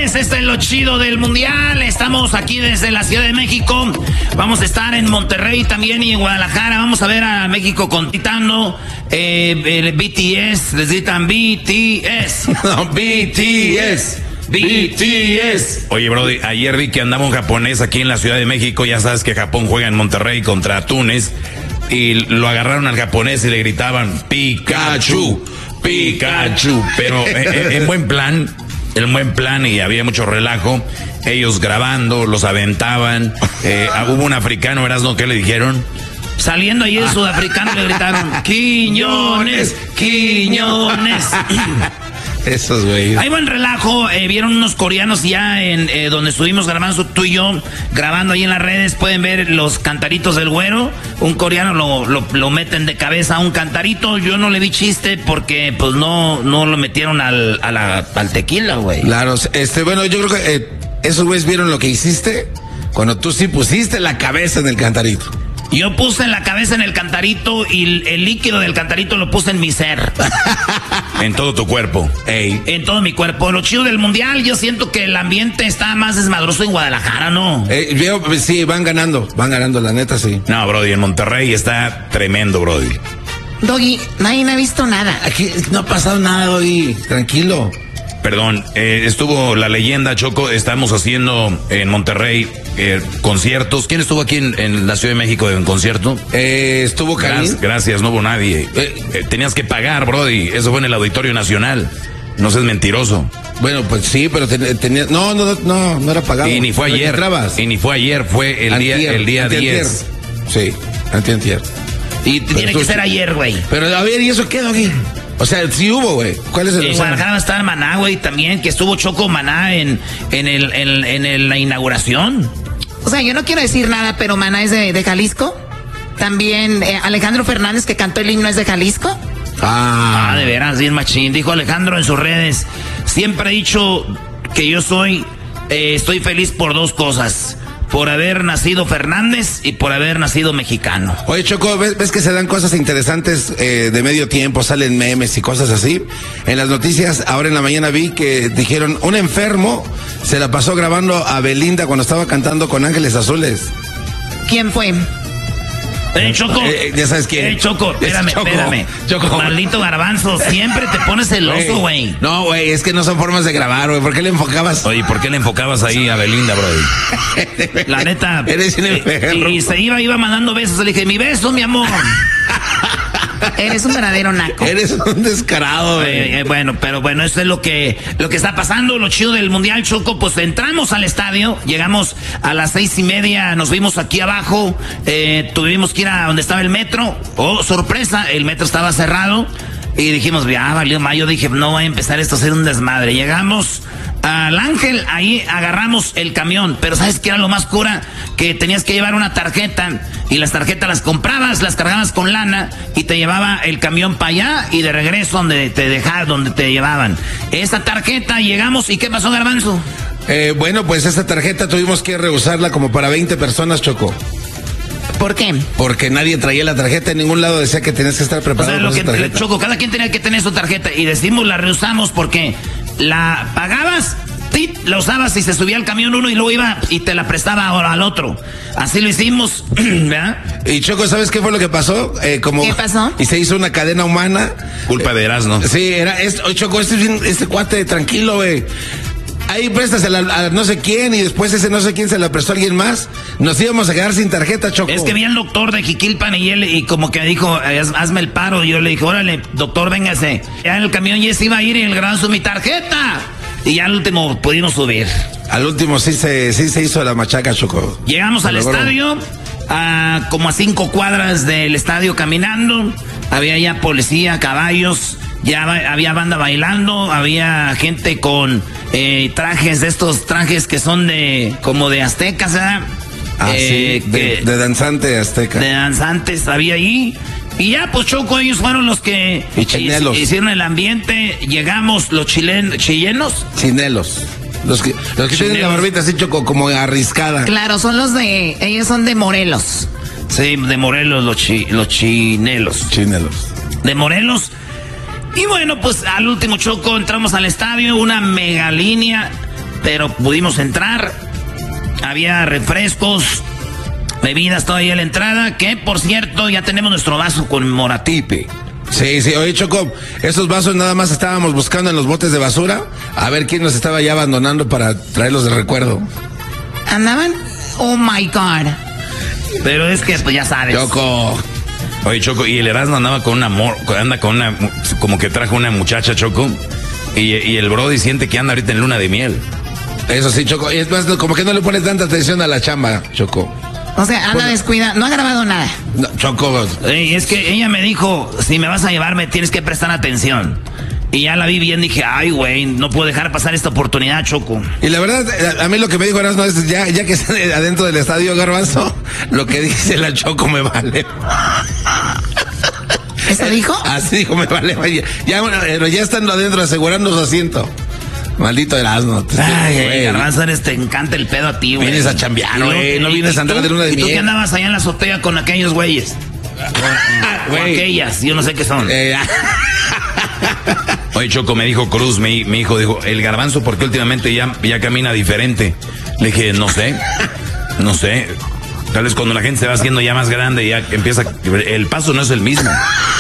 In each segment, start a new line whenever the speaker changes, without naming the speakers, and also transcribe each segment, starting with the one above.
señores, este es lo chido del mundial. Estamos aquí desde la Ciudad de México. Vamos a estar en Monterrey también y en Guadalajara. Vamos a ver a México conquistando el BTS. Les gritan BTS.
No, BTS. BTS.
Oye, Brody, ayer vi que andaba un japonés aquí en la Ciudad de México. Ya sabes que Japón juega en Monterrey contra Túnez. Y lo agarraron al japonés y le gritaban Pikachu, Pikachu. Pero en buen plan, y había mucho relajo. Ellos grabando, los aventaban. Hubo un africano, Erasmo, ¿qué le dijeron?
Saliendo ahí el sudafricano le gritaron Quiñones, Quiñones.
Esos güeyes.
Hay buen relajo, vieron unos coreanos ya en donde estuvimos grabando tú y yo, grabando ahí en las redes, pueden ver los cantaritos del güero. Un coreano lo meten de cabeza a un cantarito. Yo no le vi chiste porque pues no lo metieron al tequila, güey.
Claro, bueno, yo creo que esos güeyes vieron lo que hiciste cuando tú sí pusiste la cabeza en el cantarito.
Yo puse la cabeza en el cantarito y el líquido del cantarito lo puse en mi ser.
En todo tu cuerpo.
Ey. En todo mi cuerpo. Lo chido del mundial, yo siento que el ambiente está más desmadroso en Guadalajara, ¿no?
Sí, van ganando, la neta, sí.
No, Brody, en Monterrey está tremendo, Brody.
Doggy, nadie ha visto nada.
Aquí no ha pasado nada, Doggy, tranquilo.
Perdón, estuvo la leyenda, Choco. Estamos haciendo en Monterrey conciertos. ¿Quién estuvo aquí en la Ciudad de México en concierto?
Estuvo Karim.
Gracias, no hubo nadie. Tenías que pagar, Brody. Eso fue en el Auditorio Nacional. No seas mentiroso.
Bueno, pues sí, pero tenía... No era pagado.
Y ni fue ayer. Y ni fue ayer, fue el día 10.
Sí, antier.
Y tiene que ser ayer, güey.
Pero a ver, ¿y eso qué, Doggy? O sea, sí hubo, güey. ¿Cuál es el
En Guadalajara va a estar Maná, güey, también, que estuvo Choco Maná en la inauguración.
O sea, yo no quiero decir nada, pero Maná es de Jalisco. También Alejandro Fernández, que cantó el himno, es de Jalisco.
De veras, bien machín. Dijo Alejandro en sus redes: siempre he dicho que yo estoy feliz por dos cosas. Por haber nacido Fernández y por haber nacido mexicano.
Oye, Choco, ¿ves que se dan cosas interesantes de medio tiempo? Salen memes y cosas así. En las noticias, ahora en la mañana vi que dijeron, un enfermo se la pasó grabando a Belinda cuando estaba cantando con Ángeles Azules.
¿Quién fue?
Choco.
Ya sabes quién.
Choco, espérame. Choco. Maldito garbanzo, siempre te pones celoso, güey.
No, güey, es que no son formas de grabar, güey. ¿Por qué le enfocabas?
Oye, ¿por qué le enfocabas ahí a Belinda, brody?
La neta.
Eres un enfermo.
Y se iba mandando besos. Le dije, mi beso, mi amor.
Eres un verdadero naco.
Eres un descarado, güey.
Bueno, eso es lo que está pasando. Lo chido del mundial, Choco. Pues entramos al estadio, llegamos a las 6:30, nos vimos aquí abajo, tuvimos que ir a donde estaba el metro. Oh, sorpresa, el metro estaba cerrado. Y dijimos, ya valió mayo. Dije, no va a empezar esto a ser un desmadre. Llegamos al Ángel, ahí agarramos el camión. Pero ¿sabes qué era lo más cura? Que tenías que llevar una tarjeta. Y las tarjetas las comprabas, las cargabas con lana. Y te llevaba el camión para allá y de regreso donde te llevaban. Esta tarjeta, llegamos. ¿Y qué pasó, Garbanzo?
Bueno, pues esta tarjeta tuvimos que reusarla como para 20 personas, Choco.
¿Por qué?
Porque nadie traía la tarjeta, en ningún lado decía que tenías que estar preparado.
O sea, lo que Choco, cada quien tenía que tener su tarjeta. Y decimos, la reusamos porque la pagabas, la usabas y se subía al camión uno y luego iba y te la prestaba al otro. Así lo hicimos, ¿verdad?
Y Choco, ¿sabes qué fue lo que pasó?
¿Qué pasó?
Y se hizo una cadena humana.
Culpa de Erasmo.
Sí, Choco, este cuate, tranquilo, güey. Ahí préstasela a no sé quién y después ese no sé quién se la prestó a alguien más. Nos íbamos a quedar sin tarjeta, Choco.
Es que vi al doctor de Jiquilpan y como que dijo, hazme el paro. Y yo le dije, órale, doctor, véngase. Ya en el camión ya se iba a ir y el Garbanzo, mi tarjeta. Y ya al último pudimos subir.
Al último sí se hizo la machaca, Choco.
Llegamos al estadio, como a 5 cuadras del estadio caminando. Había ya policía, caballos. Ya había banda bailando, había gente con trajes, de estos trajes que son como de aztecas, ¿verdad?
Sí, de danzante azteca.
De danzantes había ahí. Y ya, pues Choco, ellos fueron los que hicieron el ambiente. Llegamos los chillenos.
Chinelos. Los que tienen la barbita así, Choco, como arriscada.
Claro, ellos son de Morelos.
Sí, de Morelos, los chinelos.
Chinelos.
De Morelos. Y bueno, pues al último, Choco, entramos al estadio, una mega línea. pero pudimos entrar. Había refrescos, bebidas todavía en la entrada, que por cierto ya tenemos nuestro vaso conmemorativo.
Sí, oye Choco, esos vasos nada más estábamos buscando en los botes de basura a ver quién nos estaba ya abandonando para traerlos de recuerdo.
¿Andaban? Oh my God.
Pero es que pues ya sabes.
Choco.
Oye, Choco, y el Erasmo andaba con como que trajo una muchacha, Choco, y el Brody siente que anda ahorita en luna de miel.
Eso sí, Choco, y es más, como que no le pones tanta atención a la chamba, Choco.
O sea, anda descuida, no ha grabado nada.
No, Choco.
Es que ella me dijo, si me vas a llevar me tienes que prestar atención. Y ya la vi bien, dije, ay, güey, no puedo dejar pasar esta oportunidad, Choco.
Y la verdad, a mí lo que me dijo Erasmo es, ya que está adentro del estadio, Garbanzo, lo que dice la Choco me vale.
¿Eso dijo?
Así dijo, me vale. Ya estando adentro asegurando su asiento. Maldito Erasmo.
Ay, Garbanzo, te encanta el pedo a ti, güey.
Vienes a chambear, güey, no vienes a andar de luna de miel.
¿Y tú qué andabas allá en la azotea con aquellos güeyes? Con aquellas, yo no sé qué son.
Oye, Choco, me dijo Cruz, mi hijo, dijo, el Garbanzo, ¿por qué últimamente ya camina diferente? Le dije, no sé. Tal vez cuando la gente se va haciendo ya más grande, ya empieza, el paso no es el mismo.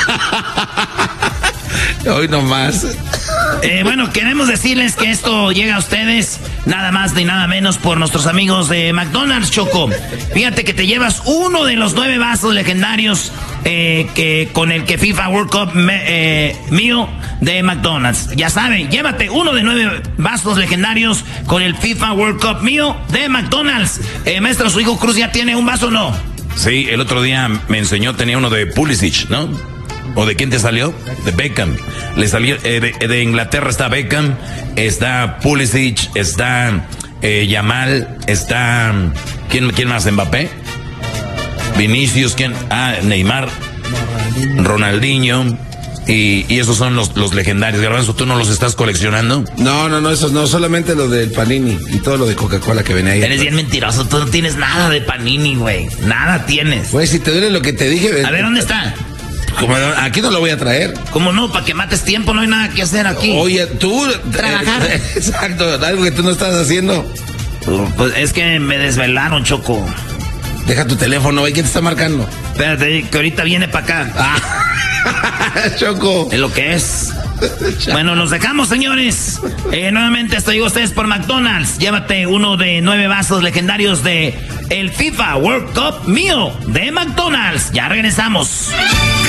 Hoy nomás.
Bueno, queremos decirles que esto llega a ustedes nada más ni nada menos por nuestros amigos de McDonald's, Choco. Fíjate que te llevas uno de los 9 vasos legendarios con el que FIFA World Cup mío de McDonald's. Ya saben, llévate uno de 9 vasos legendarios con el FIFA World Cup mío de McDonald's. Maestro, su hijo Cruz ya tiene un vaso, ¿no?
Sí, el otro día me enseñó, tenía uno de Pulisic, ¿no? ¿O de quién te salió? De Beckham. Le salió, de Inglaterra está Beckham, está Pulisic, está Yamal, está... ¿Quién más? ¿Mbappé? Vinicius, ¿quién? Neymar, Ronaldinho. Y esos son los legendarios. Garbanzo, ¿tú no los estás coleccionando?
No, esos no, solamente lo del Panini y todo lo de Coca-Cola que venía ahí.
Eres bien mentiroso, tú no tienes nada de Panini, güey. Nada tienes.
Güey, si te duele lo que te dije...
A ver, ¿dónde está?
Aquí no lo voy a traer.
¿Cómo no? Para que mates tiempo, no hay nada que hacer aquí.
Oye, tú...
Trabajar.
Exacto, algo que tú no estás haciendo.
Pues es que me desvelaron, Choco.
Deja tu teléfono, ¿quién te está marcando?
Espérate, que ahorita viene para acá.
Choco.
Es lo que es. Bueno, los dejamos, señores. Nuevamente estoy a ustedes por McDonald's. Llévate uno de 9 vasos legendarios de el FIFA World Cup mío de McDonald's. Ya regresamos.